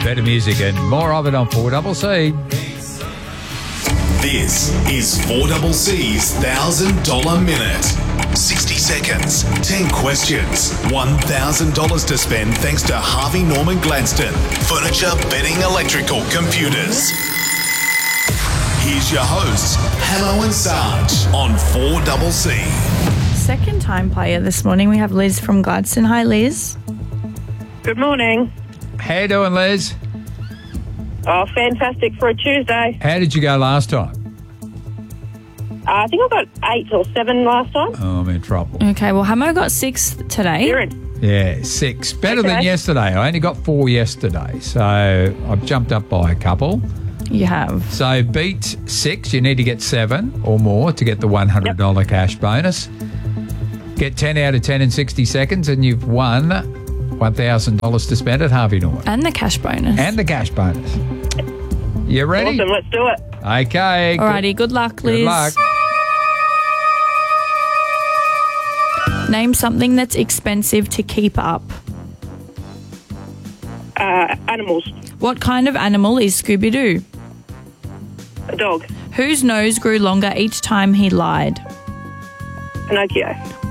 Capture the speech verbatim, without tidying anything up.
Better music and more of it on four C C. This is four C C's one thousand dollars Minute. sixty seconds, ten questions, one thousand dollars to spend thanks to Harvey Norman Gladstone. Furniture, bedding, electrical, computers. Here's your hosts, Hamo and Sarge on four C C. Second time player this morning. We have Liz from Gladstone. Hi, Liz. Good morning. How you doing, Liz? Oh, fantastic for a Tuesday. How did you go last time? Uh, I think I got eight or seven last time. Oh, I'm in trouble. Okay, well, Hamo got six today. You're in. Yeah, six. Better than Okay. yesterday. I only got four yesterday, so I've jumped up by a couple. You have. So beat six, you need to get seven or more to get the one hundred dollars cash bonus. Get ten out of ten in sixty seconds and you've won one thousand dollars to spend at Harvey Norman. And the cash bonus. And the cash bonus. You ready? Awesome, let's do it. Okay. Alrighty, good luck, Liz. Good luck. Name something that's expensive to keep up. Uh, animals. What kind of animal is Scooby-Doo? A dog. Whose nose grew longer each time he lied? Pinocchio.